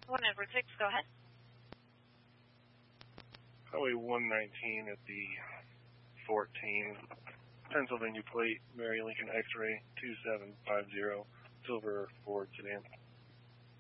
One Edward 6, go ahead. Highway 119 at the 14, Pennsylvania plate, Mary Lincoln X-ray 2750, silver Ford sedan.